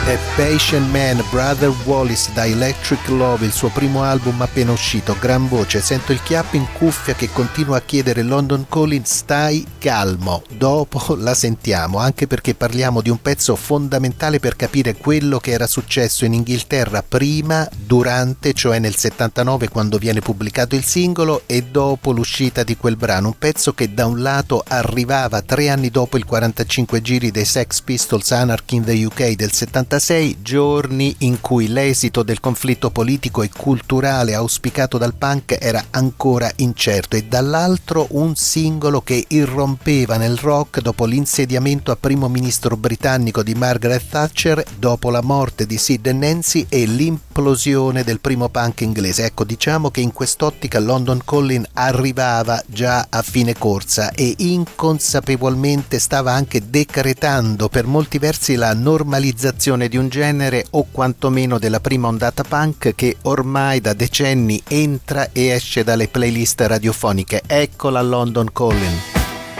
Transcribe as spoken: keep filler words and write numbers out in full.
A Patient Man, Brother Wallace da Electric Love, il suo primo album appena uscito, gran voce, sento il chiappo in cuffia che continua a chiedere London Calling, stai calmo, dopo la sentiamo, anche perché parliamo di un pezzo fondamentale per capire quello che era successo in Inghilterra prima, durante, cioè nel settantanove quando viene pubblicato il singolo e dopo l'uscita di quel brano, un pezzo che da un lato arrivava tre anni dopo il quarantacinque giri dei Sex Pistols Anarchy in the U K del settantasei, giorni in cui l'esito del conflitto politico e culturale auspicato dal punk era ancora incerto, e dall'altro un singolo che irrompeva nel rock dopo l'insediamento a primo ministro britannico di Margaret Thatcher, dopo la morte di Sid e Nancy e l'implosione del primo punk inglese. Ecco, diciamo che in quest'ottica London Calling arrivava già a fine corsa e inconsapevolmente stava anche decretando per molti versi la normalizzazione di un genere, o quantomeno della prima ondata punk che ormai da decenni entra e esce dalle playlist radiofoniche. Eccola London Calling.